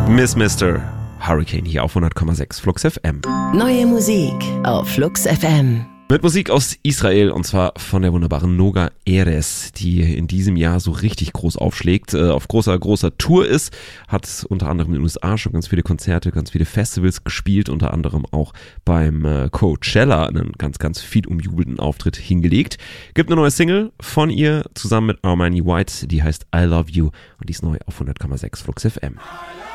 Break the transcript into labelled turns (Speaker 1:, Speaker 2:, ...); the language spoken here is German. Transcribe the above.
Speaker 1: Miss Mr. Hurricane hier auf 100,6 Flux FM.
Speaker 2: Neue Musik auf Flux FM.
Speaker 1: Mit Musik aus Israel und zwar von der wunderbaren Noga Erez, die in diesem Jahr so richtig groß aufschlägt, auf großer Tour ist, hat unter anderem in den USA schon ganz viele Konzerte, ganz viele Festivals gespielt, unter anderem auch beim Coachella einen ganz viel umjubelten Auftritt hingelegt. Gibt eine neue Single von ihr zusammen mit Armani White, die heißt I Love You und die ist neu auf 100,6 Flux FM.